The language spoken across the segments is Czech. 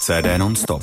CD non-stop.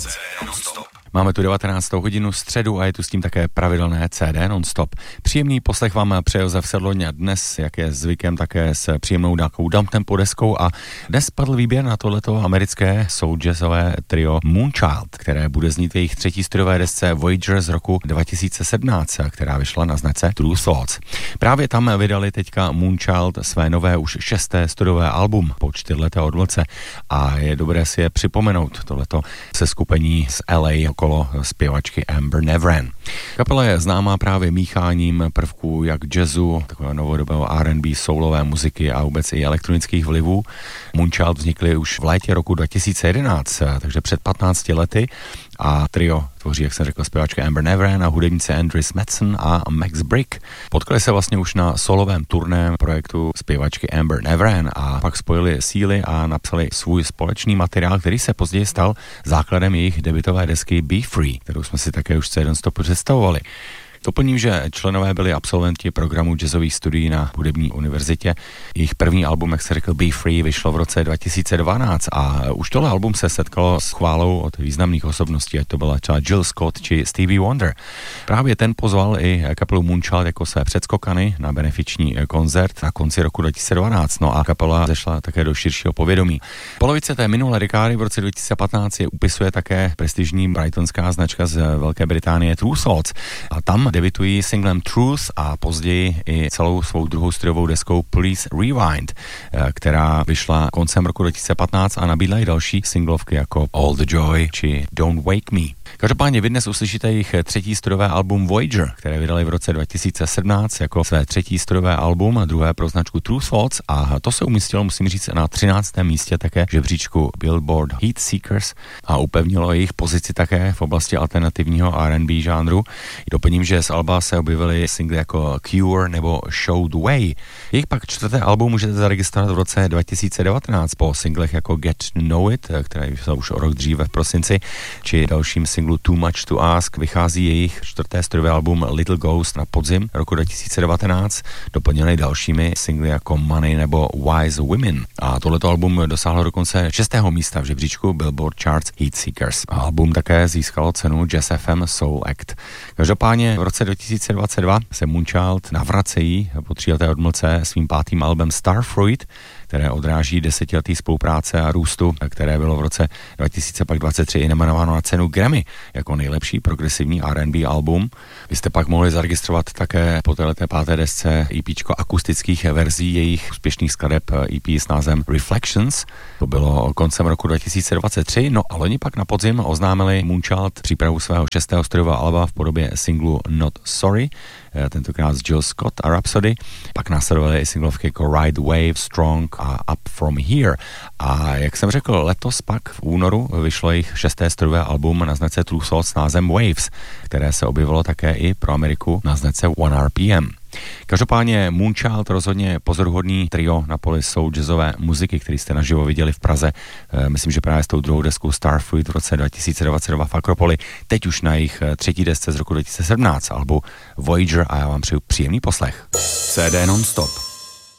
Máme tu 19. hodinu středu a je tu s tím také pravidelné CD non-stop. Příjemný poslech vám přeje Josef Sedloň a dnes, jak je zvykem, také s příjemnou nějakou downtempo deskou a dnes padl výběr na tohleto americké soul jazzové trio Moonchild, které bude znít v jejich třetí studiové desce Voyager z roku 2017, která vyšla na značce True Thoughts. Právě tam vydali teďka Moonchild své nové už 6. studiové album po 4leté odmlce a je dobré si je připomenout, tohleto seskupení z LA okolo zpěvačky Amber Nevran. Kapela je známá právě mícháním prvků jak jazzu, takového novodobého R&B, soulové muziky a vůbec i elektronických vlivů. Moonchild vznikly už v létě roku 2011, takže před 15 lety a trio tvoří, jak jsem řekl, zpěvačka Amber Nevran a hudebnice Andrew Smetson a Max Brick. Potkali se vlastně už na solovém turné projektu zpěvačky Amber Nevran a pak spojili síly a napsali svůj společný materiál, který se později stal základem jejich debutové desky Be Free, kterou jsme si také už C1 Stopu představovali. Doplním, že členové byli absolventi programu jazzových studií na hudební univerzitě. Jejich první album, jak se řekl, Be Free, vyšlo v roce 2012 a už tohle album se setkalo s chválou od významných osobností, ať to byla třeba Jill Scott či Stevie Wonder. Právě ten pozval i kapelu Moonchild jako své předskokany na benefiční koncert na konci roku 2012. No a kapela zešla také do širšího povědomí. Polovice té minulé dekády v roce 2015 je upisuje také prestižní brightonská značka z Velké Británie True Thoughts a tam debitují singlem Truth a později i celou svou druhou studiovou deskou Please Rewind, která vyšla koncem roku 2015 a nabídla i další singlovky jako All the Joy či Don't Wake Me. Každopádně vy dnes uslyšíte jejich třetí studiové album Voyager, které vydali v roce 2017 jako své třetí studiové album a druhé pro značku True Thoughts a to se umístilo, musím říct, na 13. místě také žebříčku Billboard Heat Seekers a upevnilo jejich pozici také v oblasti alternativního R&B žánru. Doplním, že z alba se objevily singly jako Cure nebo Show the Way. Jejich pak čtvrté album můžete zaregistrovat v roce 2019 po singlech jako Get to Know It, které jsou už o rok dříve v prosinci, či dalším singlu Too Much to Ask vychází jejich čtvrté studiové album Little Ghost na podzim roku 2019, doplněny dalšími singly jako Money nebo Wise Women. A tohleto album dosáhlo dokonce 6. místa v žebříčku Billboard Charts Heat Seekers. A album také získalo cenu Jazz FM Soul Act. Každopádně v roce 2022 se Moonchild navracejí po 3leté odmlce svým 5. albem Starfruit, které odráží 10letý spolupráce a růstu, které bylo v roce 2023 i nominováno na cenu Grammy jako nejlepší progresivní R&B album. Vy jste pak mohli zaregistrovat také po této 5. desce EPčko akustických verzí jejich úspěšných skladeb EP s názvem Reflections. To bylo koncem roku 2023, no a loni pak na podzim oznámili Moonchild přípravu svého 6. studiového alba v podobě singlu Not Sorry, tentokrát z Jill Scott a Rhapsody. Pak následovaly i singlovky jako Ride Wave, Strong a Up From Here. A jak jsem řekl, letos pak v únoru vyšlo jejich 6. studiové album na značce True Thoughts s názvem Waves, které se objevilo také i pro Ameriku na značce 1RPM. Každopádně Moonchild rozhodně pozoruhodný trio na poli soul jazzové muziky, který jste naživo viděli v Praze. Myslím, že právě s tou druhou deskou Starfruit v roce 2022 v Akropoli. Teď už na jejich třetí desce z roku 2017 albu Voyager a já vám přeju příjemný poslech. CD non-stop.